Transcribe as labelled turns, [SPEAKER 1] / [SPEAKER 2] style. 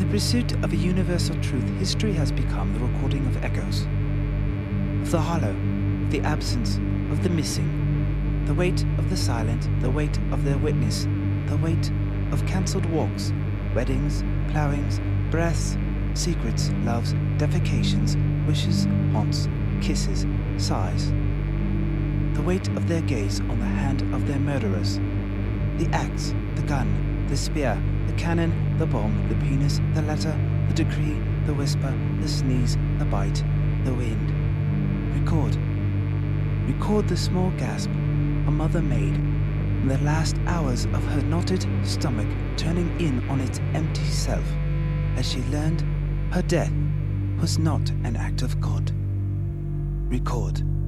[SPEAKER 1] pursuit of a universal truth, history has become the recording of echoes. Of the hollow, of the absence, of the missing, the weight of the silent, the weight of their witness, the weight of cancelled walks, weddings, ploughings, breaths, secrets, loves, defecations, wishes, haunts, kisses, sighs. The weight of their gaze on the hand of their murderers. The axe, the gun, the spear, the cannon, the bomb, the penis, the letter, the decree, the whisper, the sneeze, the bite, the wind. Record. Record the small gasp a mother made in the last hours of her knotted stomach turning in on its empty self as she learned her death was not an act of God. Record.